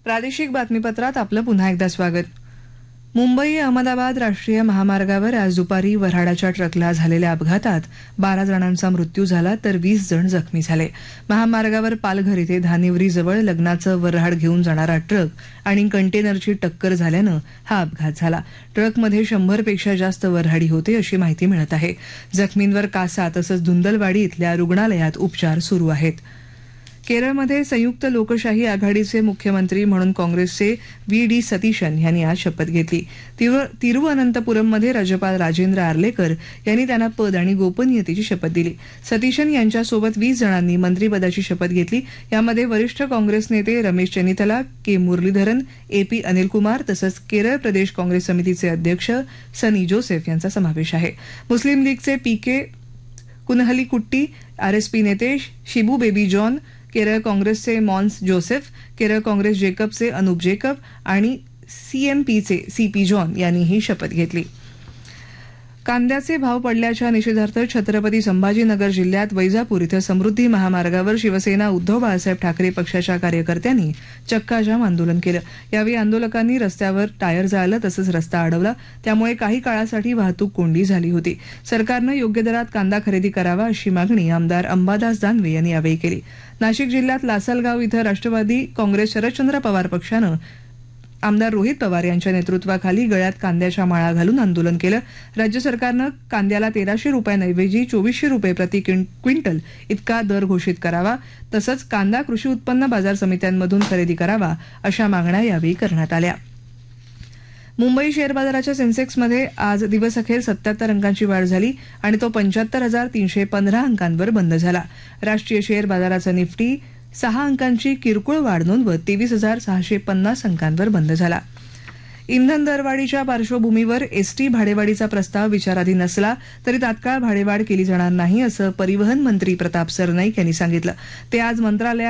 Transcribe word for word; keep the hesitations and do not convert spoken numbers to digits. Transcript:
प्रादेशिक बातमीपत्रात आपलं पुन्हा एकदा स्वागत. मुंबई अहमदाबाद राष्ट्रीय महामार्गावर आज दुपारी वऱ्हाडाच्या ट्रकला झालेल्या अपघातात बारा जणांचा मृत्यू झाला तर वीस जण जखमी झाले. महामार्गावर पालघर इथे धानिवरीजवळ लग्नाचं वऱ्हाड घेऊन जाणारा ट्रक आणि कंटेनरची टक्कर झाल्यानं हा अपघात झाला. ट्रकमध्ये शंभरपेक्षा जास्त वऱ्हाडी होते अशी माहिती मिळत आहे. जखमींवर कासा तसंच धुंदलवाडी इथल्या रुग्णालयात उपचार सुरू आहेत. केरळमध्ये संयुक्त लोकशाही आघाडीचे मुख्यमंत्री म्हणून काँग्रेसचे व्ही डी सतीशन यांनी आज शपथ घेतली. तिरुअनंतपुरममध्ये राज्यपाल राजेंद्र आर्लेकर यांनी त्यांना पद आणि गोपनीयतेची शपथ दिली. सतीशन यांच्यासोबत वीस जणांनी मंत्रिपदाची शपथ घेतली. यामध्ये वरिष्ठ काँग्रेस नेते रमेश चेन्निथला, के मुरलीधरन, ए पी अनिलकुमार तसंच केरळ प्रदेश काँग्रेस समितीचे अध्यक्ष सनी जोसेफ यांचा समावेश आहे. मुस्लिम लीगचे पी के कुनहलीकुट्टी, आरएसपी नेते शिबू बेबी जॉन, केरळ काँग्रेसचे Mons Joseph, Kerala Congress जेकबचे Anup Jacob आणि सीएमपीचे सी पी जॉन यांनीही शपथ घेतली. कांद्याचे भाव पडल्याच्या निषेधार्थ छत्रपती संभाजीनगर जिल्ह्यात वैजापूर इथं समृद्धी महामार्गावर शिवसेना उद्धव बाळासाहेब ठाकरे पक्षाच्या कार्यकर्त्यांनी चक्काजाम आंदोलन केलं. यावेळी आंदोलकांनी रस्त्यावर टायर जाळलं तसंच रस्ता अडवला. त्यामुळे काही काळासाठी वाहतूक कोंडी झाली होती. सरकारनं योग्य दरात कांदा खरेदी करावा अशी मागणी आमदार अंबादास दानवे यांनी यावेळी केली. नाशिक जिल्ह्यात लासलगाव इथं राष्ट्रवादी काँग्रेस शरदचंद्र पवार पक्षानं आमदार रोहित पवार यांच्या नेतृत्वाखाली गळ्यात कांद्याच्या माळा घालून आंदोलन केलं. राज्य सरकारनं कांद्याला तेराशे रुपयांऐवजी चोवीसशे रुपये प्रति क्विंटल इतका दर घोषित करावा तसंच कांदा कृषी उत्पन्न बाजार समित्यांमधून खरेदी करावा अशा मागण्या यावेळी करण्यात आल्या. मुंबई शेअर बाजाराच्या सेन्सेक्समध्ये आज दिवसअखेर सत्याहत्तर अंकांची वाढ झाली आणि तो पंच्याहत्तर हजार तीनशे पंधरा अंकांवर बंद झाला. राष्ट्रीय शेअर बाजाराचा निफ्टी सहा अंकांची किरकोळ वाढ नोंदवत तेवीस हजार सहाशे पन्नास अंकांवर बंद झाला. इंधन दरवाढीच्या पार्श्वभूमीवर एसटी भाडेवाढीचा प्रस्ताव विचाराधीन असला तरी तात्काळ भाडेवाढ केली जाणार नाही असं परिवहन मंत्री प्रताप सरनाईक यांनी सांगितलं. ते आज मंत्रालयात